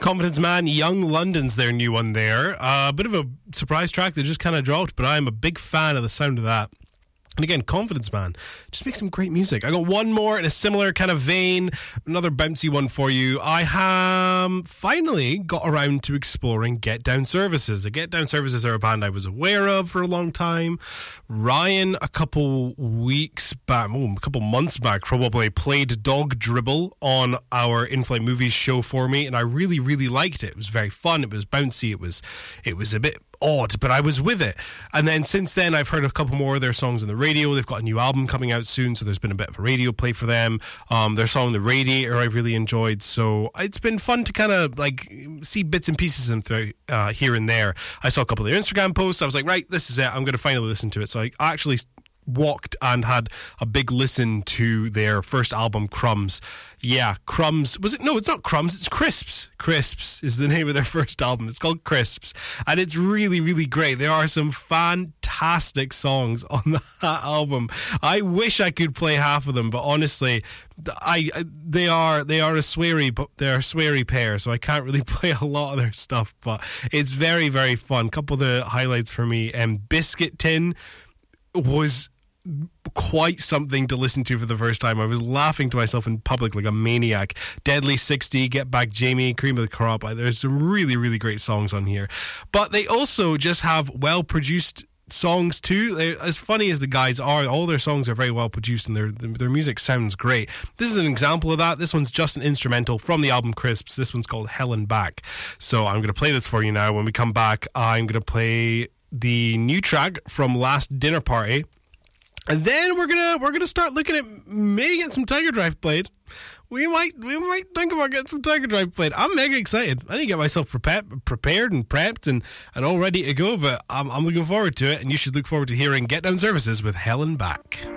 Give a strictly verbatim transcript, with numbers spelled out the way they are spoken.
Confidence Man, Young London's their new one there. A uh, bit of a surprise track that just kind of dropped, but I'm a big fan of the sound of that. And again, Confidence Man just makes some great music. I got one more in a similar kind of vein, another bouncy one for you. I have finally got around to exploring Get Down Services. The Get Down Services are a band I was aware of for a long time. Ryan, a couple weeks back, oh, a couple months back probably, played Dog Dribble on our In-Flight Movies show for me, and I really, really liked it. It was very fun. It was bouncy. It was, it was a bit odd, but I was with it. And then since then I've heard a couple more of their songs on the radio. They've got a new album coming out soon, so there's been a bit of a radio play for them. Um, their song The Radiator I've really enjoyed, so it's been fun to kind of like see bits and pieces of them through, uh, here and there. I saw a couple of their Instagram posts. I was like, right, this is it, I'm going to finally listen to it. So I actually walked and had a big listen to their first album, Crumbs. Yeah, Crumbs. Was it? No, it's not Crumbs. It's Crisps. Crisps is the name of their first album. It's called Crisps. And it's really, really great. There are some fantastic songs on that album. I wish I could play half of them, but honestly, I they are they are a sweary, but they're a sweary pair, so I can't really play a lot of their stuff, but it's very, very fun. A couple of the highlights for me, um, Biscuit Tin was quite something to listen to for the first time. I was laughing to myself in public like a maniac. Deadly sixty, Get Back Jamie, Cream of the Crop. There's some really, really great songs on here. But they also just have well-produced songs too. They, as funny as the guys are, all their songs are very well produced and their their music sounds great. This is an example of that. This one's just an instrumental from the album Crisps. This one's called Hell and Back. So I'm going to play this for you now. When we come back, I'm going to play the new track from Last Dinner Party. And then we're gonna we're gonna start looking at maybe getting some Tiger Drive played. We might we might think about getting some Tiger Drive played. I'm mega excited. I need to get myself prepared, prepared and prepped and, and all ready to go. But I'm I'm looking forward to it. And you should look forward to hearing Get Down Services with Hell and Back.